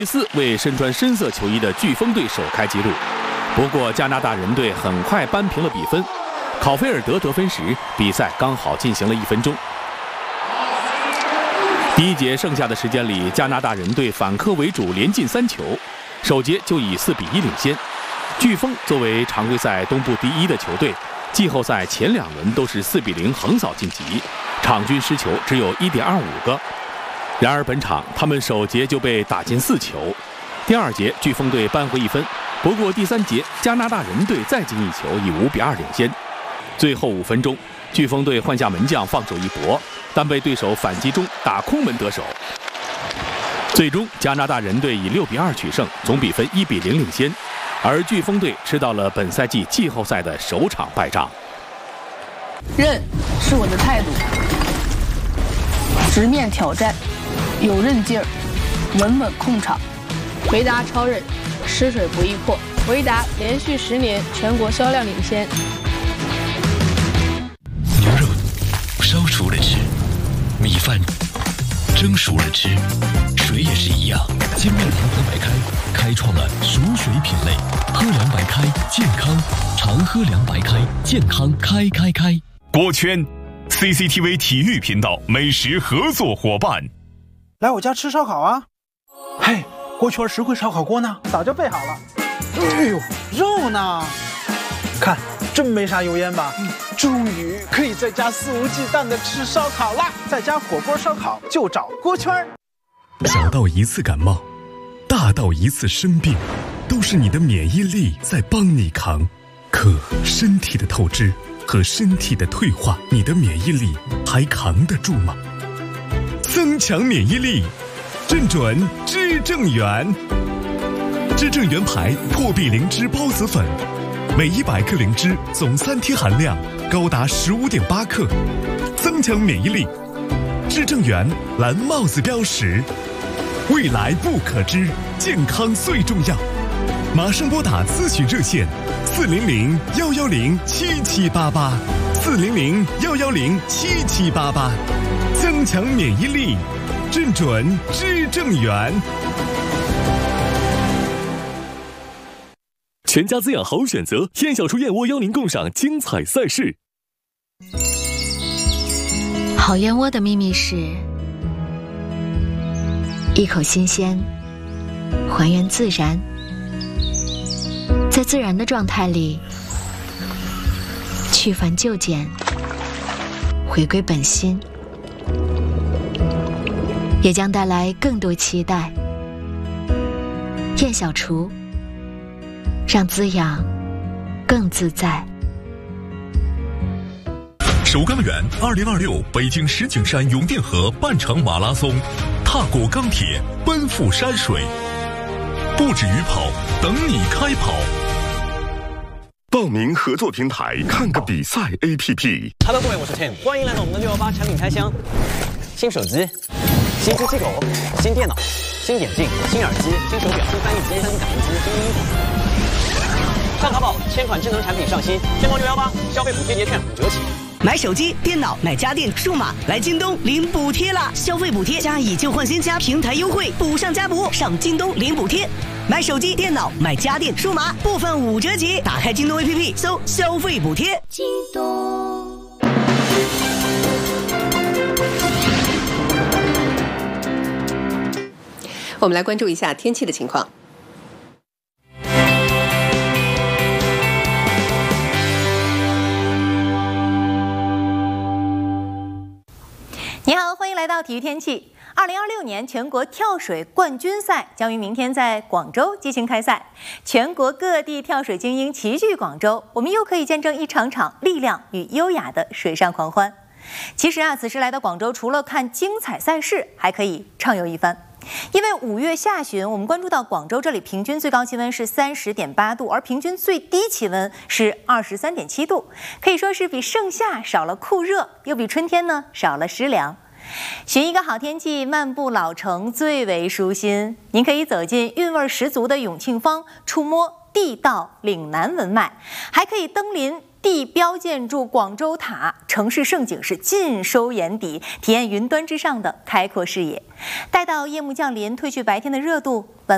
第4为身穿深色球衣的飓风队首开纪录，不过加拿大人队很快扳平了比分。考菲尔德得分时，比赛刚好进行了1分钟。第1节剩下的时间里，加拿大人队反客为主，连进3球，首节就以4比1领先。飓风作为常规赛东部第1的球队，季后赛前2轮都是4比0横扫晋级，场均失球只有1.25个。然而本场他们首节就被打进4球，第2节飓风队扳回1分，不过第3节加拿大人队再进1球，以5比2领先。最后5分钟，飓风队换下门将放手一搏，但被对手反击中打空门得手。最终加拿大人队以6比2取胜，总比分1比0领先，而飓风队吃到了本赛季季后赛的首场败仗。 韧是我的态度，直面挑战，有韧劲儿，稳稳控场。回答超韧，湿水不易破。回答连续10年全国销量领先。 牛肉烧熟了吃，米饭蒸熟了吃，水也是一样。金面堂和白开开创了熟水品类，喝凉白开健康，常喝凉白开健康开。 锅圈 CCTV 体育频道美食合作伙伴。 来我家吃烧烤啊！嘿，锅圈实惠烧烤锅呢？早就备好了。哎呦，肉呢？看，真没啥油烟吧？终于可以在家肆无忌惮的吃烧烤啦！在家火锅烧烤就找锅圈。 小到一次感冒，大到一次生病，都是你的免疫力在帮你扛。可身体的透支和身体的退化，你的免疫力还扛得住吗？增强免疫力，正准知正元。知正元牌破壁灵芝孢子粉，每100克灵芝总3天含量高达15.8克，增强免疫力。知正元蓝帽子标识，未来不可知，健康最重要。马上拨打咨询热线400-110-7788，400-110-7788，增强免疫力，正准知正元。 全家滋养好选择，燕小厨燕窝邀您共赏精彩赛事。 好燕窝的秘密是一口新鲜，还原自然，在自然的状态里去繁就简，回归本心，也将带来更多期待。燕小厨，让滋养更自在。 首钢园2026北京石景山永定河半程马拉松，踏过钢铁，奔赴山水，不止于跑，等你开跑。 报名合作平台看个比赛 APP。Hello， 各位，我是 Tim， 欢迎来到我们的618产品开箱。新手机、新机器狗、新电脑、新眼镜、新耳机、新手表、新翻译机、3D 打印机、新衣服。上淘宝千款智能产品上新，天猫618消费补贴节券5折起。 买手机、电脑、买家电、数码，来京东领补贴啦！消费补贴加以旧换新加平台优惠，补上加补，上京东领补贴。买手机、电脑、买家电、数码，部分5折起。打开京东 APP 搜消费补贴。京东。 我们来关注一下天气的情况。 你好，欢迎来到体育天气。2026年全国跳水冠军赛将于明天在广州进行开赛，全国各地跳水精英齐聚广州，我们又可以见证一场场力量与优雅的水上狂欢。其实此时来到广州，除了看精彩赛事，还可以畅游一番。因为5月下旬，我们关注到广州这里平均最高气温是30.8度，而平均最低气温是23.7度，可以说是比盛夏少了酷热，又比春天呢少了湿凉。寻一个好天气，漫步老城最为舒心。您可以走进韵味十足的永庆坊，触摸地道岭南文脉，还可以登临地标建筑广州塔，城市盛景是尽收眼底，体验云端之上的开阔视野。待到夜幕降临，褪去白天的热度，晚